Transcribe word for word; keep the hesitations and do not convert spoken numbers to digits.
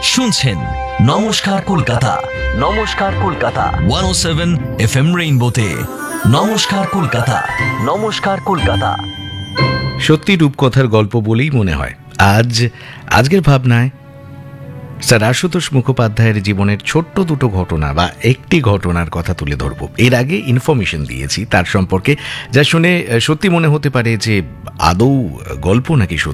শুনছেন নমস্কার কলকাতা, নমস্কার কলকাতা ওয়ান ও সেভেন এফ এম রেইনবোতে। নমস্কার কলকাতা, নমস্কার কলকাতা। সত্যি রূপকথার গল্প বলেই মনে হয় আজ আজকের ভাবনায় স্যার আশুতোষ মুখোপাধ্যায়ের জীবনের ছোট্ট দুটো ঘটনা বা একটি ঘটনার কথা তুলে ধরব। এর আগে ইনফরমেশন দিয়েছি তার সম্পর্কে, যা শুনে সত্যি মনে হতে পারে যে আদৌ গল্প নাকি সত্যি।